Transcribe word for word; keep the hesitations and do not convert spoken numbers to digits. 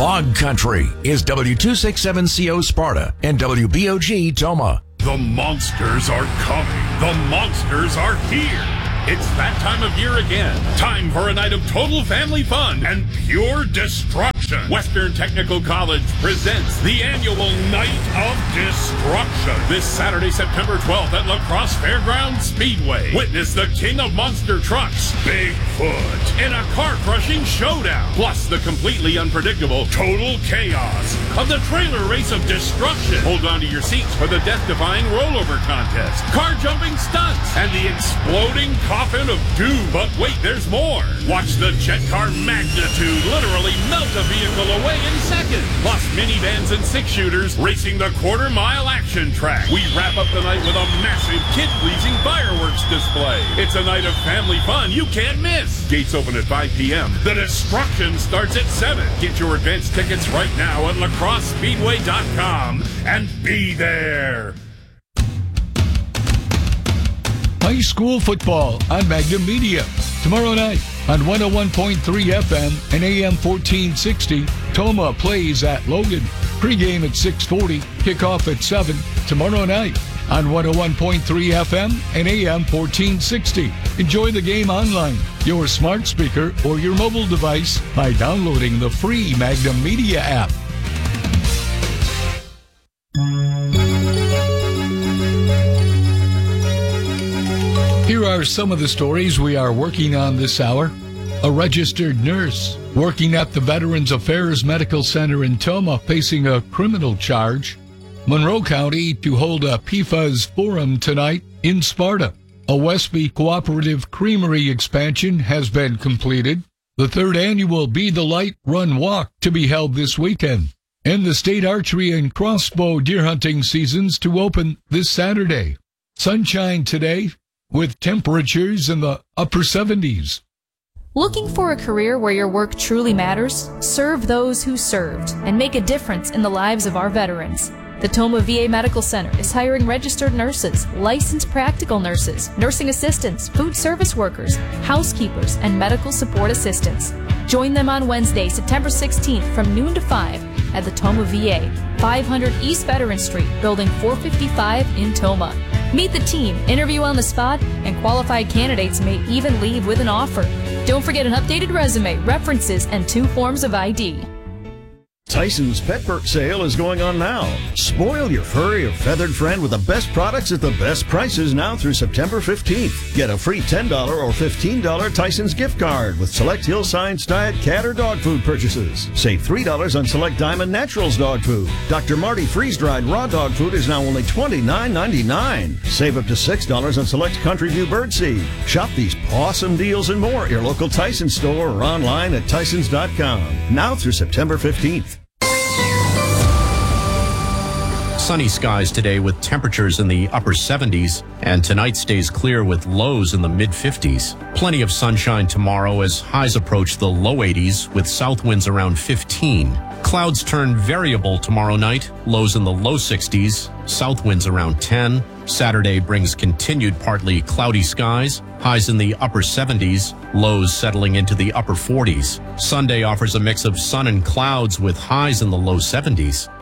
Log Country is W two sixty-seven C O Sparta and W B O G Toma. The monsters are coming. The monsters are here. It's that time of year again. Time for a night of total family fun and pure destruction. Western Technical College presents the annual Night of Destruction. This Saturday, September twelfth at La Crosse Fairgrounds Speedway. Witness the king of monster trucks, Bigfoot, in a car-crushing showdown. Plus the completely unpredictable total chaos of the trailer race of destruction. Hold on to your seats for the death-defying rollover contest, car-jumping stunts, and the exploding coffin of doom. But wait, there's more. Watch the jet car magnitude literally melt a vehicle away in seconds. Plus minivans and six-shooters racing the quarter-mile action track. We wrap up the night with a massive kid-pleasing fireworks display. It's a night of family fun you can't miss. Gates open at five p.m. The destruction starts at seven. Get your advance tickets right now at lacrosse speedway dot com and be there. High school football on Magnum Media. Tomorrow night on one oh one point three F M and A M fourteen sixty, Toma plays at Logan. Pre-game at six forty, kickoff at seven. Tomorrow night on one oh one point three F M and A M fourteen sixty. Enjoy the game online, your smart speaker, or your mobile device by downloading the free Magnum Media app. Here are some of the stories we are working on this hour. A registered nurse working at the Veterans Affairs Medical Center in Toma facing a criminal charge. Monroe County to hold a P F A S forum tonight in Sparta. A Westby Cooperative Creamery expansion has been completed. The third annual Be the Light Run Walk to be held this weekend. And the state archery and crossbow deer hunting seasons to open this Saturday. Sunshine today, with temperatures in the upper seventies. Looking for a career where your work truly matters? Serve those who served and make a difference in the lives of our veterans. The Toma V A Medical Center is hiring registered nurses, licensed practical nurses, nursing assistants, food service workers, housekeepers, and medical support assistants. Join them on Wednesday, September sixteenth from noon to five at the Toma V A, five hundred East Veteran Street, Building four fifty-five in Toma. Meet the team, interview on the spot, and qualified candidates may even leave with an offer. Don't forget an updated resume, references, and two forms of I D. Tyson's Pet Perk sale is going on now. Spoil your furry or feathered friend with the best products at the best prices now through September fifteenth. Get a free ten dollars or fifteen dollars Tyson's gift card with select Hill Science Diet cat or dog food purchases. Save three dollars on select Diamond Naturals dog food. Doctor Marty freeze-dried raw dog food is now only twenty-nine ninety-nine. Save up to six dollars on select Country View birdseed. Shop these awesome deals and more at your local Tyson store or online at tysons dot com. Now through September fifteenth. Sunny skies today with temperatures in the upper seventies, and tonight stays clear with lows in the mid fifties. Plenty of sunshine tomorrow as highs approach the low eighties with south winds around fifteen. Clouds turn variable tomorrow night, lows in the low sixties, south winds around ten. Saturday brings continued partly cloudy skies, highs in the upper seventies, lows settling into the upper forties. Sunday offers a mix of sun and clouds with highs in the low seventies.